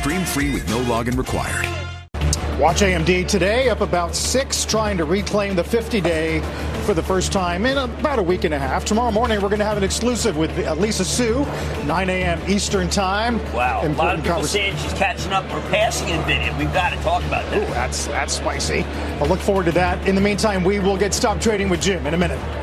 Stream free with no login required. Watch AMD today, up about 6, trying to reclaim the 50-day for the first time in about a week and a half. Tomorrow morning, we're going to have an exclusive with Lisa Su, 9 a.m. Eastern Time. Wow. A lot of people saying she's catching up or passing NVIDIA. We've got to talk about that. Ooh, that's spicy. I'll look forward to that. In the meantime, we will get Stop Trading with Jim in a minute.